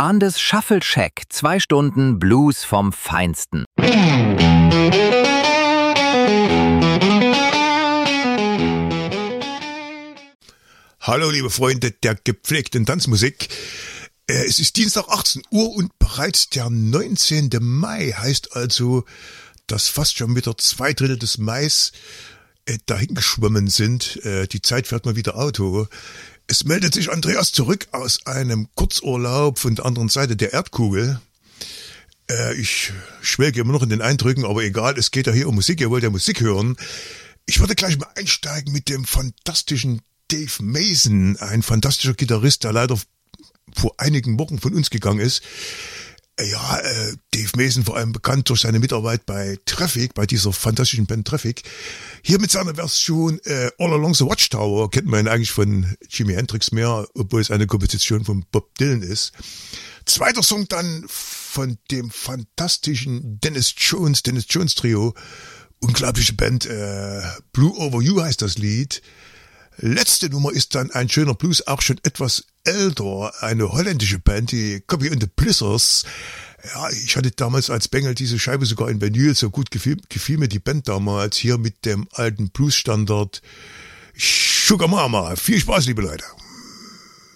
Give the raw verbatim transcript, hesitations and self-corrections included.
Andes Shuffle Shack. Zwei Stunden Blues vom Feinsten. Hallo liebe Freunde der gepflegten Tanzmusik. Es ist Dienstag achtzehn Uhr und bereits der neunzehnte Mai, heißt also, dass fast schon wieder zwei Drittel des Mais dahingeschwommen sind. Die Zeit fährt mal wieder Auto. Es meldet sich Andreas zurück aus einem Kurzurlaub von der anderen Seite der Erdkugel. Ich schwelge immer noch in den Eindrücken, aber egal, es geht ja hier um Musik, ihr wollt ja Musik hören. Ich würde gleich mal einsteigen mit dem fantastischen Dave Mason, ein fantastischer Gitarrist, der leider vor einigen Wochen von uns gegangen ist. Ja, äh, Dave Mason vor allem bekannt durch seine Mitarbeit bei Traffic, bei dieser fantastischen Band Traffic. Hier mit seiner Version äh, All Along the Watchtower kennt man ihn eigentlich von Jimi Hendrix mehr, obwohl es eine Komposition von Bob Dylan ist. Zweiter Song dann von dem fantastischen Dennis Jones, Dennis Jones Trio. Unglaubliche Band, äh, Blue Over You heißt das Lied. Letzte Nummer ist dann ein schöner Blues, auch schon etwas älter, eine holländische Band, die Copy and the Blizzards. Ja, ich hatte damals als Bengel diese Scheibe sogar in Vinyl, so gut gefiel, gefiel mir die Band damals, hier mit dem alten Blues-Standard Sugar Mama. Viel Spaß, liebe Leute.